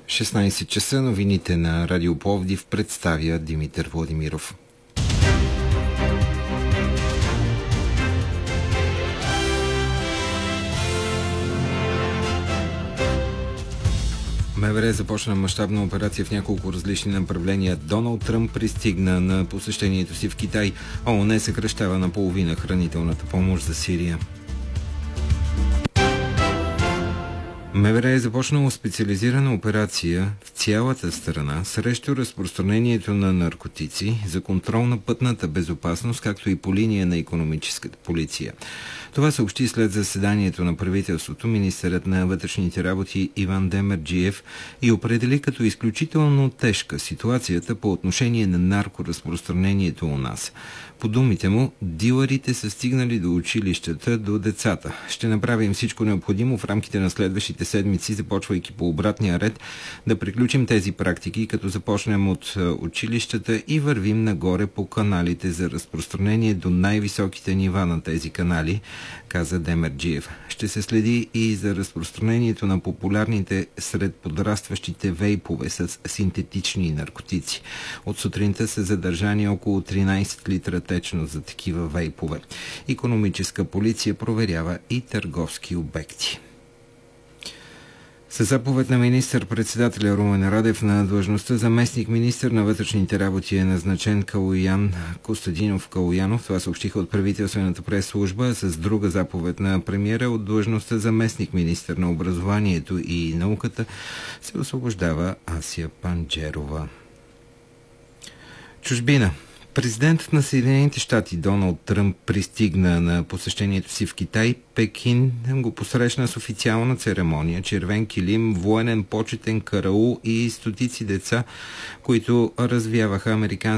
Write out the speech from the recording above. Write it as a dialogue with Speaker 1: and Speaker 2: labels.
Speaker 1: 16 часа новините на Радио Пловдив представя Димитър Владимиров. МВР започна мащабна операция в няколко различни направления. Доналд Тръмп пристигна на посещението си в Китай. ООН съкращава наполовина хранителната помощ за Сирия. МВР е започнало специализирана операция в цялата страна срещу разпространението на наркотици за контрол на пътната безопасност, както и по линия на икономическата полиция. Това съобщи след заседанието на правителството министърът на вътрешните работи Иван Демерджиев и определи като изключително тежка ситуацията по отношение на наркоразпространението у нас. По думите му, дилърите са стигнали до училищата, до децата. Ще направим всичко необходимо в рамките на следващите седмици, започвайки по обратния ред, да приключим тези практики, като започнем от училищата и вървим нагоре по каналите за разпространение до най-високите нива на тези канали, каза Демерджиев. Ще се следи и за разпространението на популярните сред подрастващите вейпове с синтетични наркотици. От сутринта са задържани около 13 литра течност за такива вейпове. Икономическа полиция проверява и търговски обекти. Със заповед на министър-председателя Румен Радев на длъжността заместник-министър на вътрешните работи е назначен Калоян Костадинов Калоянов. Това съобщиха от правителствената прес-служба. С друга заповед на премиера от длъжността заместник-министър на образованието и науката се освобождава Ася Панджерова. Чужбина. Президентът на Съединените щати Доналд Тръмп пристигна на посещението си в Китай. Пекин го посрещна с официална церемония, червен килим, военен почетен караул и стотици деца, които развяваха американски